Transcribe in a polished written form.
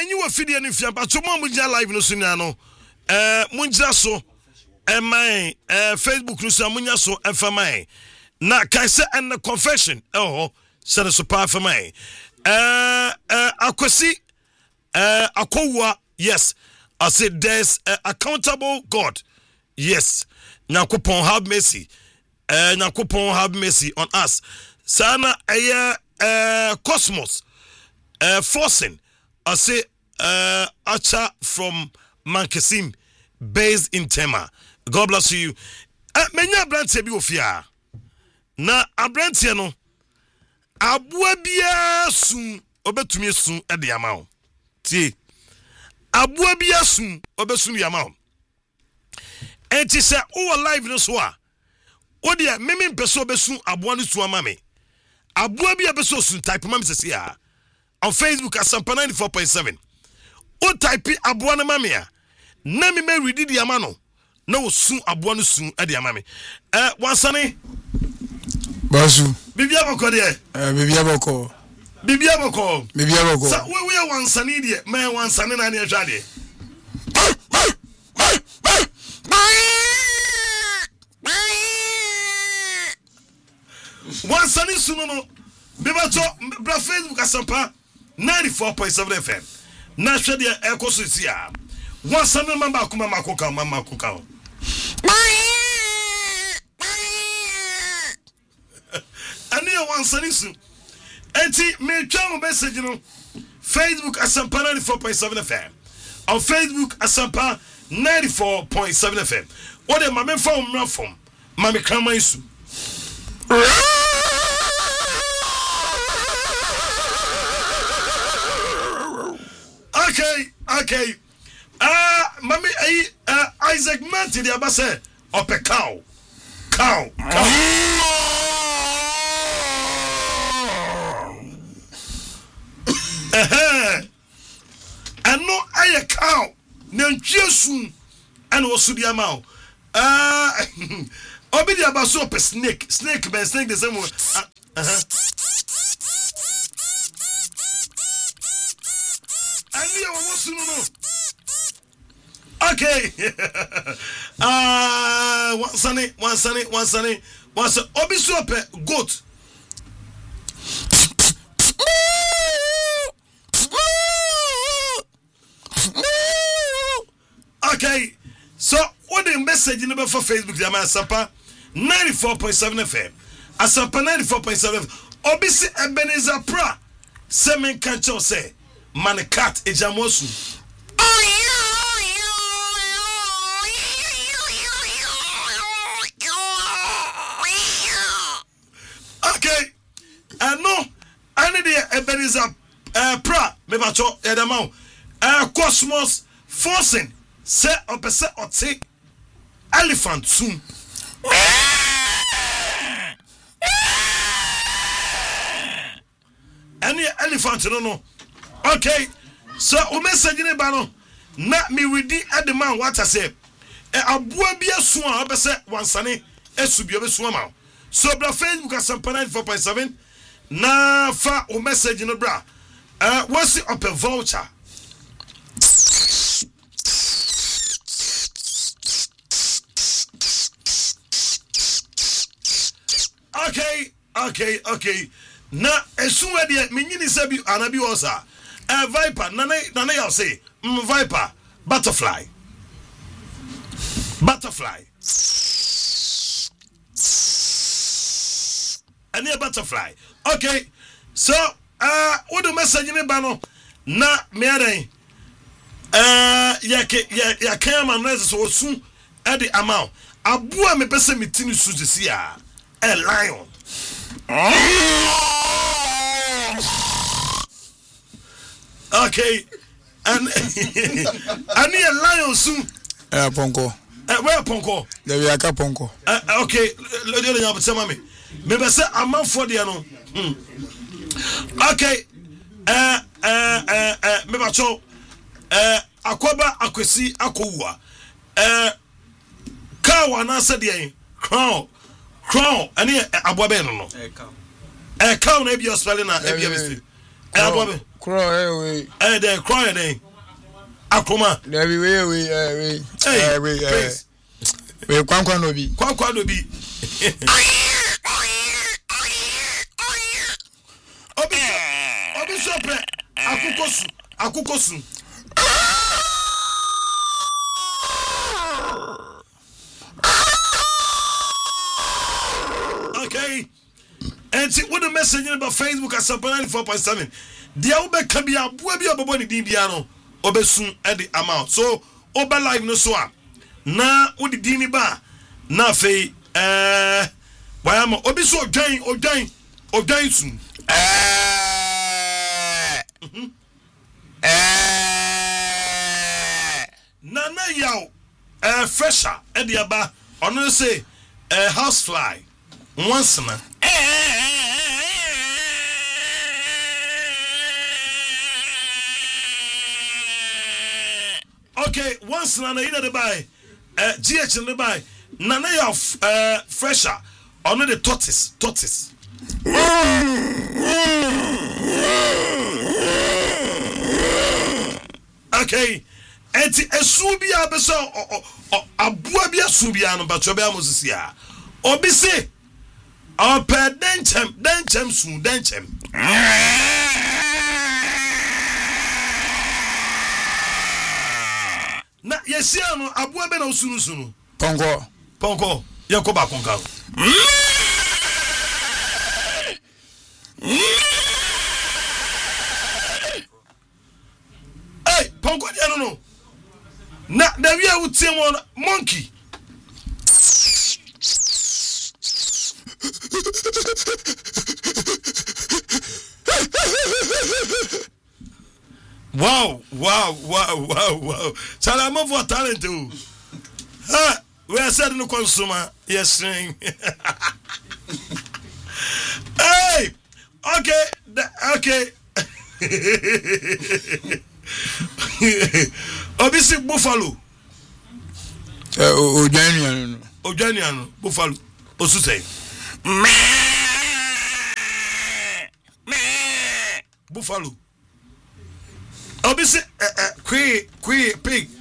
you were feeding if you but tomorrow muja live no sunano. Munja so Facebook no munya so FMI. Na kaise and the confession. Oh, said so power for me. Akwesi Akowa, yes. I said there's accountable God. Yes. Nyakopon have mercy. Nyakopon have mercy on us. Sana Cosmos forcing. I say Acha from Mankesim based in Tema. God bless you. Menya branche bi ofia. Na abranche no aboa bia sun obetumi sun e de ama o. Tie. Aboa bia sun obesun ya ma o. Enti se o live no so a o de meme mpeso obesun aboa no su ama me. Aboa bia beso sun type ma me se ya. On Facebook Asampa 94.7. O type aboa no ma me a. Na me read di ama no. Na o sun aboa no sun e de ama me. Wansane Basu. Bibia boko de. Bibia boko. Bibia boko. Bibia boko. Sa we wansane de, me wansane na ne hwa de. Wansane sunu no. Bibacho bra Facebook Asampa 94.7 FM. Na hwe de ekoso sia. Wansane mama kuka. Ani wansane su. Enti me twa mo message no. Facebook Asampa 94.7 FM. On Facebook Asampa 94.7 FM. What the mame from from mame krama isu. Okay. Mame Isaac Manti the abase up a cow. And no I a cow. Nanchiasun and was to be a mouth. Obedi abaso pe snake the same way. And you want to know. Okay. One sunny. Obiso pe goat. Okay, so what the message in the for Facebook? The Asampa 94.7 FM. Asampa 94.7 FM. Obisi Ebenezer Pra. Semen Kancho say, Manikat Ejamosu. Okay, I know. I need the Ebenezer Pra. Mebacho Edamau. Cosmos forcing. Say opese ote elephant soon. Any elephant no. Okay. So o message ni ba no na me ready at the man what I say. Aboa bia so a opese wansane esubio be so ma. So bra Facebook Asampa 94.7 na fa o message no bra. What's up a voucher? Okay. Na esuwe de menyini sabi anabi osa. Viper nana ya say, Viper, butterfly. Any butterfly. Okay. So, what the message in bano na me adan. Ya kama na so soon at the amount. Abua me pese mitini su sia. A lion. Okay. And I need a lion soon. Ponko. Where Ponko? There we are Ponko. Okay. Let me tell me. Maybe say a month for the ano. Okay. Maybe cho. Akwaba akwesi akowa. Kawa na said the crown. Ani aboabe no. Cow na be spelling na e be mistake. Aboabe. Crow, we. Then crying, then. Akoma. There we, we Quanqua no be. Quanqua no be. Obi akukosu. Okay. And see what the message about Facebook at 94.7. The Obe Kabia, Webby Oboni Dibiano, Obesun at the amount. So, Oba Live no soa. Na Udi Dini Ba. Na Fe, Wayama, Obiso Odain soon. Nana Yao, fresher, Ediaba, on say, housefly. Once man. Okay, once Nana either the buy, GH in the buy, Nana of fresher, on the tortoise. Okay, and a subia beso a buabia subiano, but your beamosia. Obisi. Ope denchem soon, denchem. Na yesiano abua be na sunu. Ponko. Yakoba konka. Hey, Ponko dia no. Na da wi a wutie mo monkey. Wow. Salama for talent too. We are selling no consumer. Yes, ring. Hey, okay. Obisi buffalo. Ojaniano, buffalo. Osute. Buffalo. Obisi pig.